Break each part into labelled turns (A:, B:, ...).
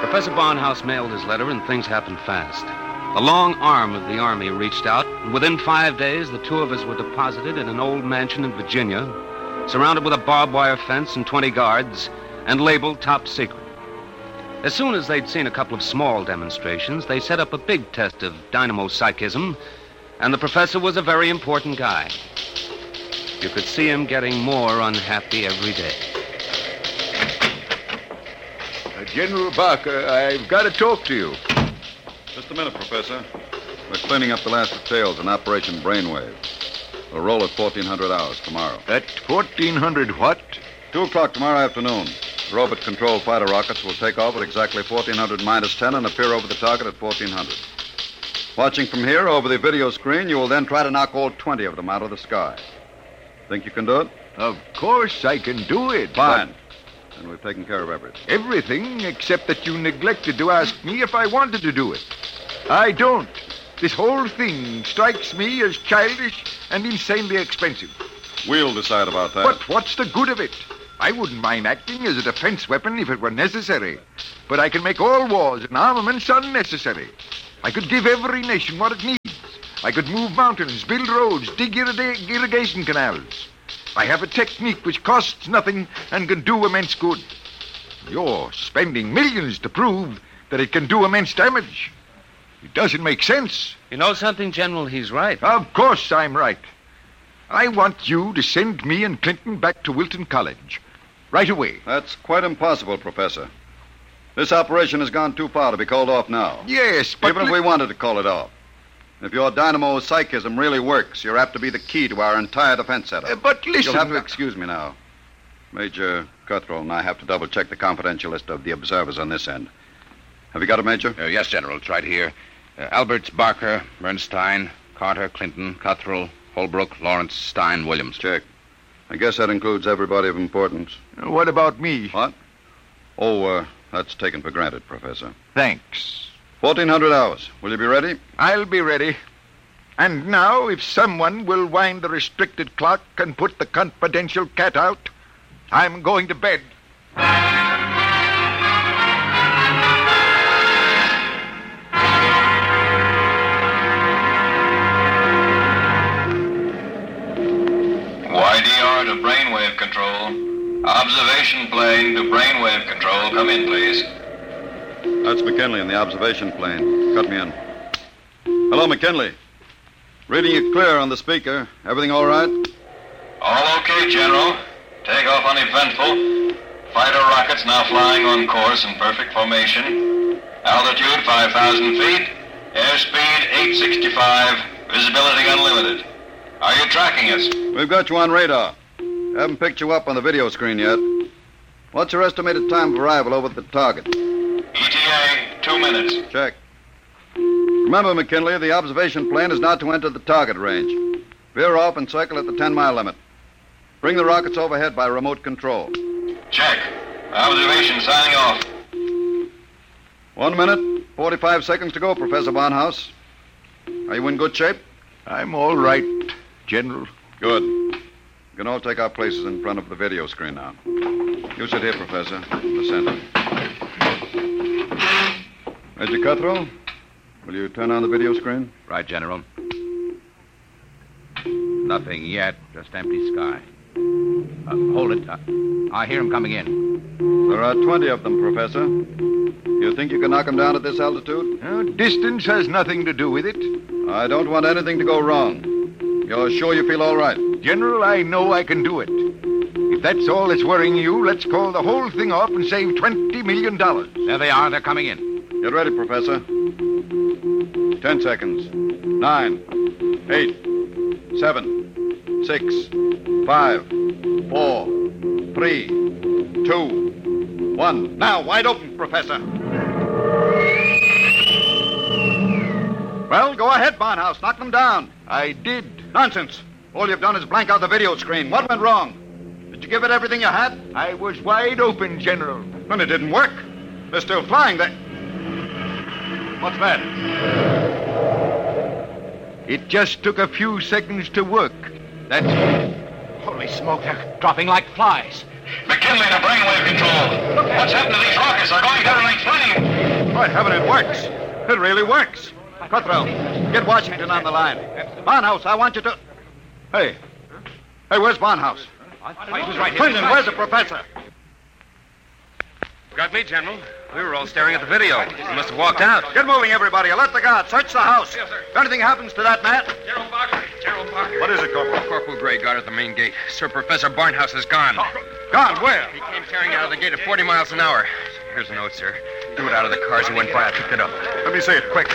A: Professor Barnhouse mailed his letter, and things happened fast. The long arm of the Army reached out, and within 5 days, the two of us were deposited in an old mansion in Virginia, surrounded with a barbed wire fence and 20 guards, and labeled top secret. As soon as they'd seen a couple of small demonstrations, they set up a big test of dynamo psychism, and the professor was a very important guy. You could see him getting more unhappy every day.
B: General Barker, I've got to talk to you.
C: Just a minute, Professor. We're cleaning up the last details in Operation Brainwave. We'll roll at 1400 hours tomorrow.
B: At 1400 what?
C: 2 o'clock tomorrow afternoon. Robot-controlled fighter rockets will take off at exactly 1400 minus 10 and appear over the target at 1400. Watching from here over the video screen, you will then try to knock all 20 of them out of the sky. Think you can do it?
B: Of course I can do it.
C: Fine. And we've taken care of everything.
B: Everything except that you neglected to ask me if I wanted to do it. I don't. This whole thing strikes me as childish and insanely expensive.
C: We'll decide about that.
B: But what's the good of it? I wouldn't mind acting as a defense weapon if it were necessary. But I can make all wars and armaments unnecessary. I could give every nation what it needs. I could move mountains, build roads, dig irrigation canals. I have a technique which costs nothing and can do immense good. You're spending millions to prove that it can do immense damage. It doesn't make sense.
A: You know something, General? He's right.
B: Of course I'm right. I want you to send me and Clinton back to Wilton College. Right away.
C: That's quite impossible, Professor. This operation has gone too far to be called off now.
B: Yes, but...
C: Even if we wanted to call it off. If your dynamo psychism really works, you're apt to be the key to our entire defense setup.
B: But listen...
C: You'll have to excuse me now. Major Cuthrell and I have to double-check the confidential list of the observers on this end. Have you got it, Major?
D: Yes, General. It's right here. Alberts, Barker, Bernstein, Carter, Clinton, Cuthrell, Holbrook, Lawrence, Stein, Williams.
C: Check. I guess that includes everybody of importance.
B: What about me?
C: What? Oh, that's taken for granted, Professor.
B: Thanks.
C: 1400 hours. Will you be ready?
B: I'll be ready. And now, if someone will wind the restricted clock and put the confidential cat out, I'm going to bed.
E: YDR to brainwave control. Observation plane to brainwave control. Come in, please.
C: That's McKinley in the observation plane. Cut me in. Hello, McKinley. Reading you clear on the speaker. Everything all right?
E: All okay, General. Takeoff uneventful. Fighter rockets now flying on course in perfect formation. Altitude 5,000 feet. Airspeed 865. Visibility unlimited. Are you tracking us?
C: We've got you on radar. Haven't picked you up on the video screen yet. What's your estimated time of arrival over the target?
E: ETA, 2 minutes.
C: Check. Remember, McKinley, the observation plane is not to enter the target range. Veer off and circle at the 10-mile limit. Bring the rockets overhead by remote control.
E: Check. Observation signing off.
C: 1 minute, 45 seconds to go, Professor Barnhouse. Are you in good shape?
B: I'm all right, General.
C: Good. You can all take our places in front of the video screen now. You sit here, Professor, in the center. Major Cuthrell, will you turn on the video screen?
D: Right, General. Nothing yet, just empty sky. Hold it. I hear him coming in.
C: There are 20 of them, Professor. You think you can knock them down at this altitude?
B: Distance has nothing to do with it.
C: I don't want anything to go wrong. You're sure you feel all right?
B: General, I know I can do it. If that's all that's worrying you, let's call the whole thing off and save $20 million.
D: There they are. They're coming in.
C: Get ready, Professor. 10 seconds. 9, 8, 7, 6, 5, 4, 3, 2, 1. Now, wide open, Professor. Well, go ahead, Barnhouse. Knock them down.
B: I did.
C: Nonsense. All you've done is blank out the video screen. What went wrong? Did you give it everything you had?
B: I was wide open, General.
C: Then it didn't work. They're still flying. What's that?
B: It just took a few seconds to work. That's all.
D: Holy smoke, they're dropping like flies.
E: McKinley to brainwave control. What's happened to these rockets? They're going down like flames.
C: By heaven, it works. It really works. Cuthrell, get Washington on the line. Barnhouse, I want you to... Hey, where's Barnhouse?
A: He was right here.
C: Clinton, where's the professor?
A: Got me, General. We were all staring at the video. He must have walked out.
C: Get moving, everybody. Alert the guard. Search the house.
E: Yes, sir.
C: If anything happens to that man...
E: Gerald Barker. Gerald Barker.
C: What is it, Corporal?
E: Corporal Gray, guard at the main gate. Sir, Professor Barnhouse is gone.
C: Gone, where?
E: He came tearing out of the gate at 40 miles an hour. Here's a note, sir. Threw it out of the car as he went by. I picked it up.
C: Let me see it, quick.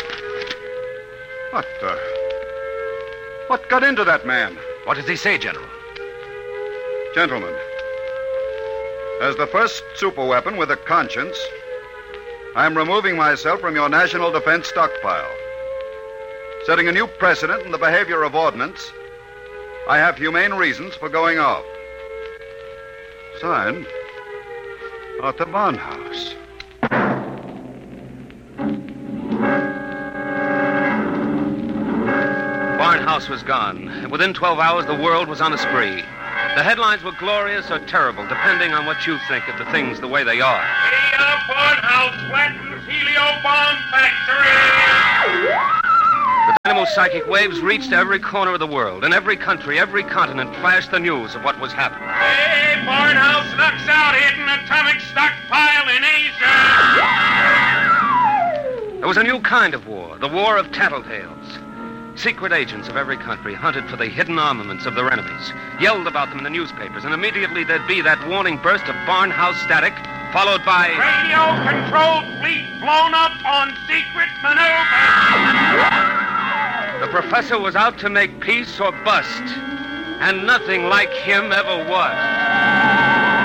C: What got into that man?
A: What does he say, General?
C: Gentlemen, as the first superweapon with a conscience, I'm removing myself from your national defense stockpile. Setting a new precedent in the behavior of ordnance, I have humane reasons for going off. Signed, Arthur Barnhouse.
A: Barnhouse was gone, and within 12 hours, the world was on a spree. The headlines were glorious or terrible, depending on what you think of the things the way they are.
F: Barnhouse flattens helio bomb factory!
A: The dynamo psychic waves reached every corner of the world. In every country, every continent flashed the news of what was happening.
F: Hey, Barnhouse knocks out hidden atomic stockpile in Asia!
A: There was a new kind of war, the war of tattletales. Secret agents of every country hunted for the hidden armaments of their enemies, yelled about them in the newspapers, and immediately there'd be that warning burst of Barnhouse static, followed by...
F: Radio-controlled fleet blown up on secret maneuver!
A: The professor was out to make peace or bust, and nothing like him ever was.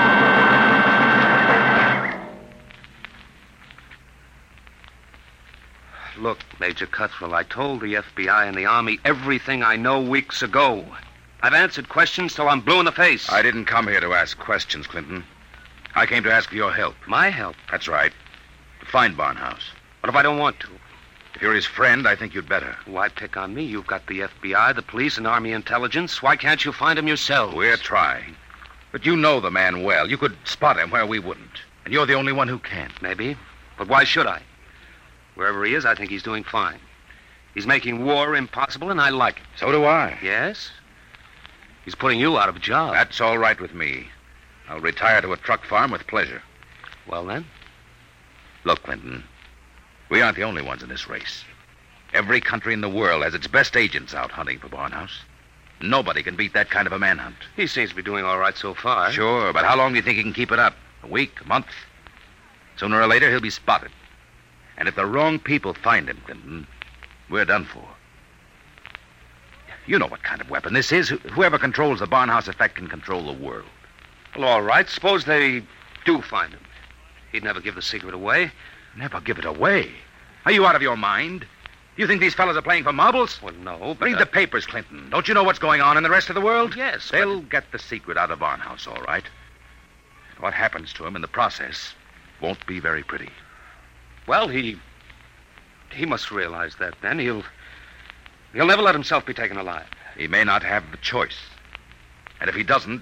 A: Look, Major Cuthrell, I told the FBI and the Army everything I know weeks ago. I've answered questions till I'm blue in the face.
D: I didn't come here to ask questions, Clinton. I came to ask for your help.
A: My help?
D: That's right. To find Barnhouse.
A: What if I don't want to?
D: If you're his friend, I think you'd better.
A: Why pick on me? You've got the FBI, the police, and Army intelligence. Why can't you find him yourself?
D: We're trying. But you know the man well. You could spot him where we wouldn't. And you're the only one who can.
A: Maybe. But why should I? Wherever he is, I think he's doing fine. He's making war impossible, and I like it.
D: So do I.
A: Yes? He's putting you out of a job.
D: That's all right with me. I'll retire to a truck farm with pleasure.
A: Well, then?
D: Look, Clinton, we aren't the only ones in this race. Every country in the world has its best agents out hunting for Barnhouse. Nobody can beat that kind of a manhunt.
A: He seems to be doing all right so far.
D: Sure, but how long do you think he can keep it up? A week? A month? Sooner or later, he'll be spotted. And if the wrong people find him, Clinton, we're done for. You know what kind of weapon this is. Whoever controls the Barnhouse effect can control the world.
A: Well, all right. Suppose they do find him. He'd never give the secret away.
D: Never give it away. Are you out of your mind? You think these fellas are playing for marbles?
A: Well, no, but...
D: Read the papers, Clinton. Don't you know what's going on in the rest of the world?
A: Yes,
D: They'll get the secret out of Barnhouse, all right. What happens to him in the process won't be very pretty.
A: Well, he must realize that then. He'll never let himself be taken alive.
D: He may not have the choice. And if he doesn't,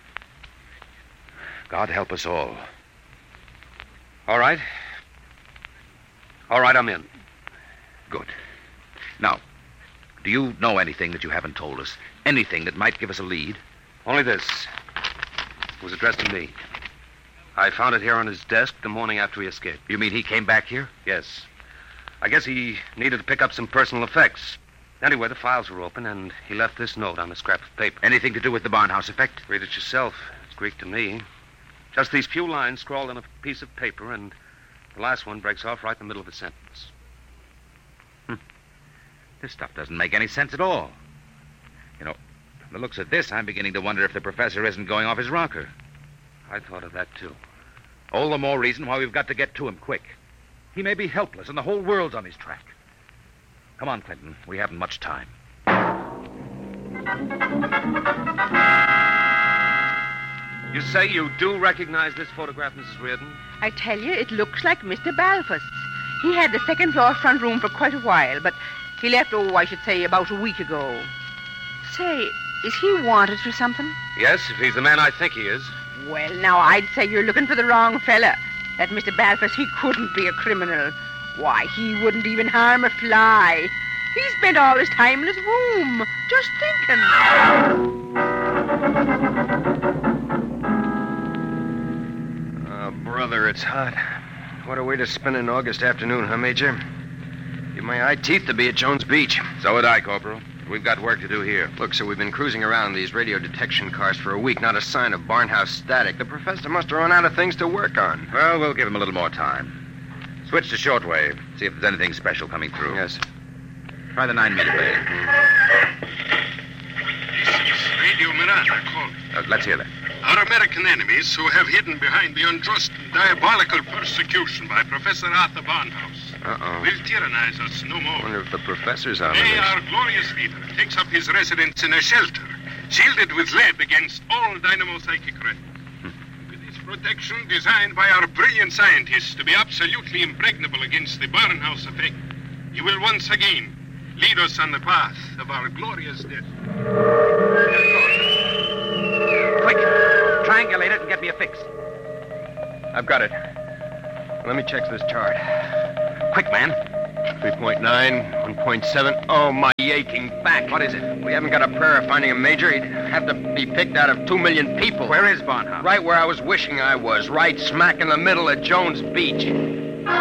D: God help us all.
A: All right. All right, I'm in.
D: Good. Now, do you know anything that you haven't told us? Anything that might give us a lead?
A: Only this. It was addressed to me. I found it here on his desk the morning after he escaped.
D: You mean he came back here?
A: Yes. I guess he needed to pick up some personal effects. Anyway, the files were open, and he left this note on a scrap of paper.
D: Anything to do with the Barnhouse effect?
A: Read it yourself. It's Greek to me. Just these few lines scrawled on a piece of paper, and the last one breaks off right in the middle of a sentence.
D: This stuff doesn't make any sense at all. You know, from the looks of this, I'm beginning to wonder if the professor isn't going off his rocker.
A: I thought of that, too.
D: All the more reason why we've got to get to him quick. He may be helpless, and the whole world's on his track. Come on, Clinton. We haven't much time.
A: You say you do recognize this photograph, Mrs. Reardon?
G: I tell you, it looks like Mr. Balfour's. He had the second-floor front room for quite a while, but he left, I should say, about a week ago. Say, is he wanted for something?
A: Yes, if he's the man I think he is.
G: Well, now, I'd say you're looking for the wrong fella. That Mr. Balfours, he couldn't be a criminal. Why, he wouldn't even harm a fly. He spent all his time in his room, just thinking.
H: Oh, brother, it's hot. What a way to spend an August afternoon, huh, Major? Give my eye teeth to be at Jones Beach.
D: So would I, Corporal. We've got work to do here.
H: Look, so we've been cruising around these radio detection cars for a week. Not a sign of Barnhouse static. The professor must have run out of things to work on.
D: Well, we'll give him a little more time. Switch to shortwave. See if there's anything special coming through.
H: Yes.
D: Try the 9-meter band.
F: This is Radio Miranda calling.
D: Let's hear that.
F: Our American enemies who have hidden behind the unjust and diabolical persecution by Professor Arthur Barnhouse will tyrannize us no
H: I
F: more.
H: wonder if the professor's on
F: Today,
H: this.
F: our glorious leader takes up his residence in a shelter, shielded with lead against all dynamo-psychic rays. With this protection designed by our brilliant scientists to be absolutely impregnable against the Barnhouse effect, he will once again lead us on the path of our glorious death.
D: Quick! Triangulate it and get me a fix.
H: I've got it. Let me check this chart.
D: Quick, man.
H: 3.9, 1.7. Oh, my aching back.
D: What is it?
H: We haven't got a prayer of finding a major. He'd have to be picked out of 2 million people.
D: Where is Barnhouse?
H: Right where I was wishing I was. Right smack in the middle of Jones Beach.